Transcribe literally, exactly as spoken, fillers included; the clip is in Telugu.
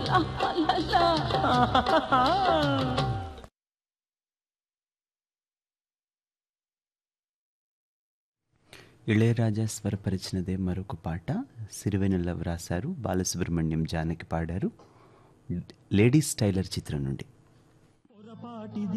లా, లా, లా. ఇళయరాజా స్వరపరిచినదే మరొక పాట. సిరివెన్నెల వ్రాసారు, బాలసుబ్రహ్మణ్యం జానకి పాడారు. లేడీస్ టైలర్ చిత్రం నుండి.